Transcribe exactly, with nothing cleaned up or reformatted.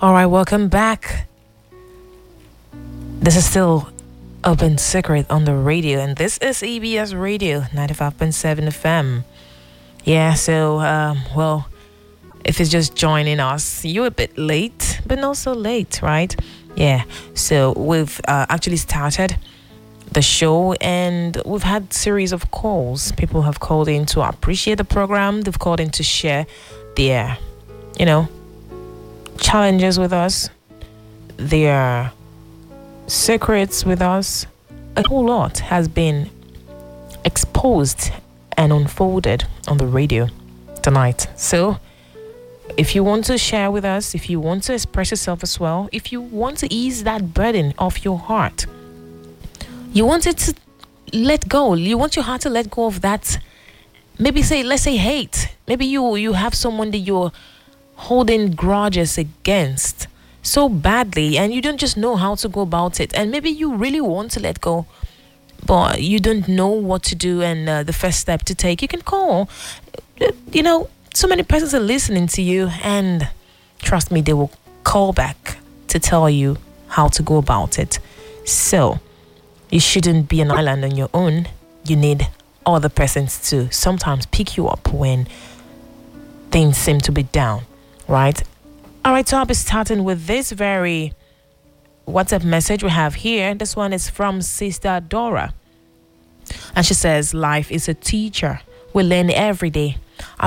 All right, welcome back. This is still Open Secret on the radio, and this is E B S Radio ninety-five point seven F M. Yeah, so, um, well, if it's just joining us, you're a bit late, but not so late, right? Yeah, so we've uh, actually started the show, and we've had series of calls. People have called in to appreciate the program. They've called in to share their, you know, challenges with us, their secrets with us. A whole lot has been exposed and unfolded on the radio tonight. So if you want to share with us, if you want to express yourself as well, if you want to ease that burden off your heart, you want it to let go, you want your heart to let go of that, maybe say, let's say hate. Maybe you you have someone that you're holding grudges against so badly, and you don't just know how to go about it. And maybe you really want to let go, but you don't know what to do and uh, the first step to take. You can call. You know, so many persons are listening to you, and trust me, they will call back to tell you how to go about it. So you shouldn't be an island on your own. You need other persons to sometimes pick you up when things seem to be down, right? All right, so I'll be starting with this very WhatsApp message we have here. This one is from Sister Dora. And she says, life is a teacher. We learn every day. I